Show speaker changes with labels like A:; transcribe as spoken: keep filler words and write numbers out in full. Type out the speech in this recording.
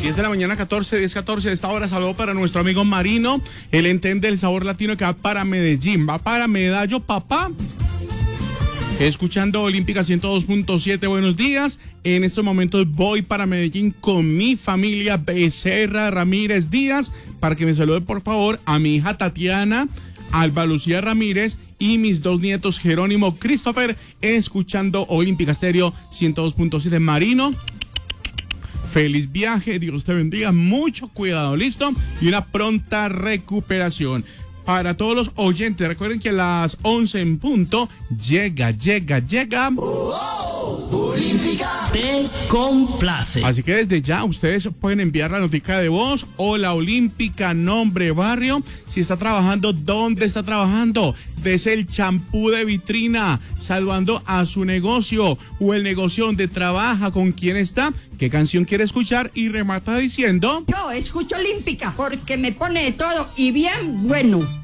A: diez de la mañana, catorce, diez, catorce. De esta hora, saludo para nuestro amigo Marino. Él entiende el sabor latino que va para Medellín. Va para Medallo, papá. Escuchando Olímpica ciento dos punto siete, buenos días. En estos momentos voy para Medellín con mi familia Becerra Ramírez Díaz, para que me salude por favor a mi hija Tatiana, Alba Lucía Ramírez y mis dos nietos Jerónimo Christopher, escuchando Olímpica Estéreo ciento dos punto siete. Marino, feliz viaje, Dios te bendiga, mucho cuidado, listo, y una pronta recuperación. Para todos los oyentes, recuerden que a las once en punto llega, llega, llega.
B: Oh, oh, Olímpica te complace.
A: Así que desde ya ustedes pueden enviar la notica de voz o la Olímpica, nombre, barrio. Si está trabajando, ¿dónde está trabajando? Desde el champú de vitrina, saludando a su negocio o el negocio donde trabaja, con quién está, qué canción quiere escuchar y remata diciendo:
C: yo escucho Olímpica porque me pone de todo y bien bueno.